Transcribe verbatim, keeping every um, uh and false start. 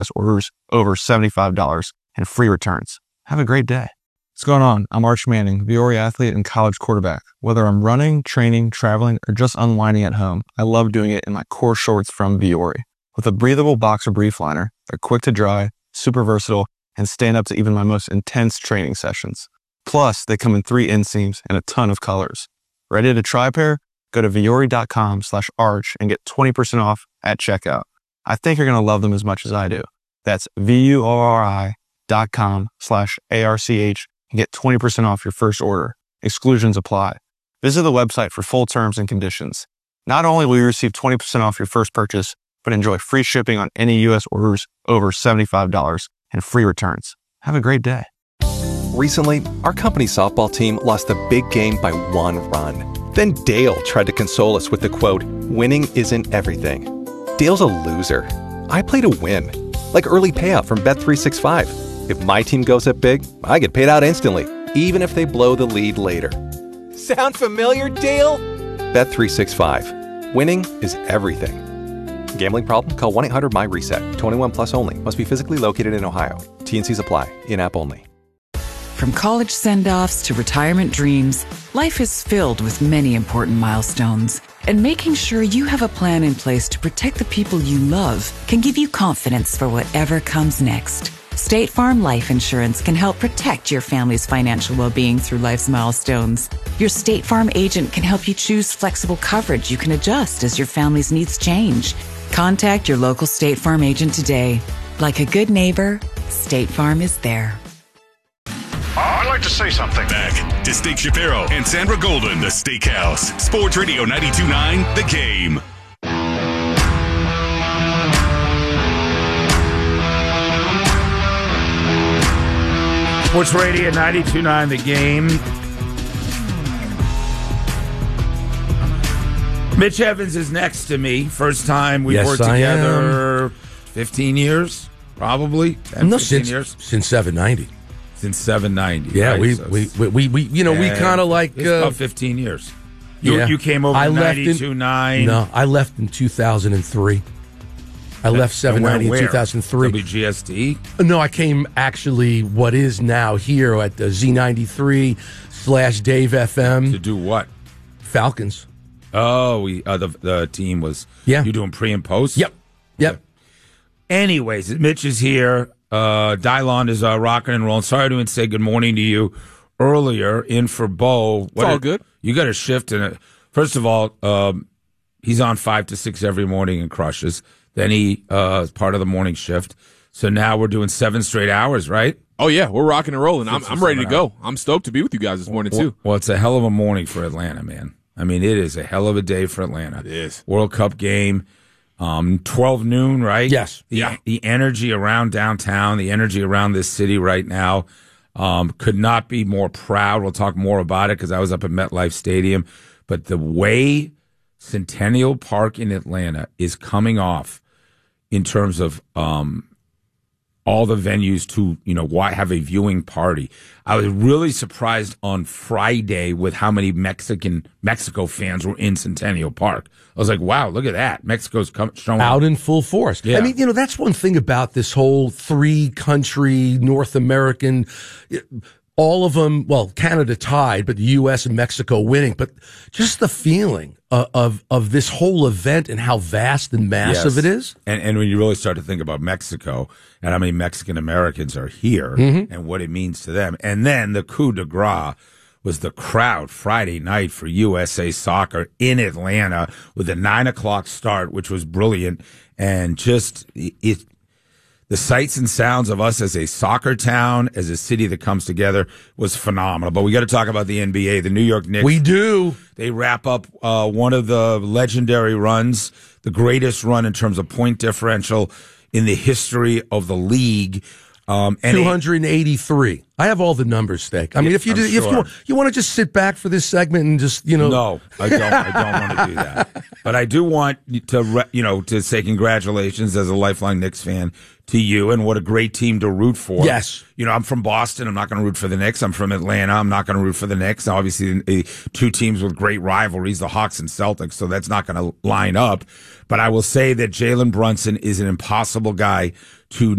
orders over seventy-five dollars and free returns. Have a great day. What's going on? I'm Arch Manning, Vuori athlete and college quarterback. Whether I'm running, training, traveling, or just unwinding at home, I love doing it in my core shorts from Vuori. With a breathable boxer brief liner, they're quick to dry, super versatile, and stand up to even my most intense training sessions. Plus, they come in three inseams and a ton of colors. Ready to try a pair? Go to Vuori.com slash arch and get twenty percent off at checkout. I think you're going to love them as much as I do. That's V-U-O-R-I dot com slash A-R-C-H and get twenty percent off your first order. Exclusions apply. Visit the website for full terms and conditions. Not only will you receive twenty percent off your first purchase, but enjoy free shipping on any U S orders over seventy-five dollars and free returns. Have a great day. Recently, our company softball team lost the big game by one run. Then Dale tried to console us with the quote, "Winning isn't everything." Dale's a loser. I play to win. Like early payout from Bet three sixty-five. If my team goes up big, I get paid out instantly, even if they blow the lead later. Sound familiar, Dale? Bet three sixty-five. Winning is everything. Gambling problem? Call one eight hundred M Y reset. twenty-one plus only. Must be physically located in Ohio. T N Cs apply. In-app only. From college send-offs to retirement dreams, life is filled with many important milestones. And making sure you have a plan in place to protect the people you love can give you confidence for whatever comes next. State Farm Life Insurance can help protect your family's financial well-being through life's milestones. Your State Farm agent can help you choose flexible coverage you can adjust as your family's needs change. Contact your local State Farm agent today. Like a good neighbor, State Farm is there. I'd like to say something. Back to Steak Shapiro and Sandra Golden, the Steakhouse. Sports Radio ninety-two point nine, The Game. Sports Radio ninety-two point nine, The Game. Mitch Evans is next to me. First time we've yes, worked I together. am. fifteen years, probably. ten, no, fifteen since, years. Since seven ninety. Since seven ninety. Yeah, right? we, so we, we, we, we, you know, we kind of like. It's uh, about fifteen years. You, yeah. you came over I in left ninety-two point nine. No, I left in two thousand three. I left seven ninety in two thousand three. W G S T? No, I came actually what is now here at the Z ninety-three slash Dave F M. To do what? Falcons. Oh, we uh, the the team was. Yeah. You doing pre and post? Yep. Yep. Okay. Anyways, Mitch is here. Uh, Dylon is uh, rocking and rolling. Sorry I didn't say good morning to you earlier. In for Bo. What it's all good. You got a shift in it. First of all, um, he's on five to six every morning and crushes. Then he uh, is part of the morning shift. So now we're doing seven straight hours, right? Oh yeah, we're rocking and rolling. I'm, Six or I'm ready to seven go. hours. I'm stoked to be with you guys this morning Well, too. well, it's a hell of a morning for Atlanta, man. I mean, it is a hell of a day for Atlanta. It is. World Cup game. Um, twelve noon, right? Yes. The, Yeah. The energy around downtown, the energy around this city right now, um, could not be more proud. We'll talk more about it because I was up at MetLife Stadium. But the way Centennial Park in Atlanta is coming off in terms of um, all the venues to, you know, why have a viewing party. I was really surprised on Friday with how many Mexican Mexico fans were in Centennial Park. I was like, wow, look at that. Mexico's come, showing Out up. in full force. Yeah. I mean, you know, that's one thing about this whole three country North American, all of them, well, Canada tied, but the U S and Mexico winning. But just the feeling of, of, of this whole event and how vast and massive Yes. it is. And, and when you really start to think about Mexico and how many Mexican Americans are here Mm-hmm. and what it means to them. And then the coup de grace was the crowd Friday night for U S A Soccer in Atlanta with a nine o'clock start, which was brilliant. And just it, the sights and sounds of us as a soccer town, as a city that comes together, was phenomenal. But we got to talk about the N B A. The New York Knicks. We do. They wrap up uh, one of the legendary runs, the greatest run in terms of point differential in the history of the league. Um, and two hundred eighty-three. I have all the numbers, Steak. I mean, Yeah, if you I'm do, if sure. you, you want to just sit back for this segment and just, you know. No, I don't. I don't want to do that. But I do want to, re- you know, to say congratulations as a lifelong Knicks fan to you, and what a great team to root for. Yes. You know, I'm from Boston. I'm not going to root for the Knicks. I'm from Atlanta. I'm not going to root for the Knicks. Obviously, uh, two teams with great rivalries, the Hawks and Celtics, so that's not going to line up. But I will say that Jalen Brunson is an impossible guy to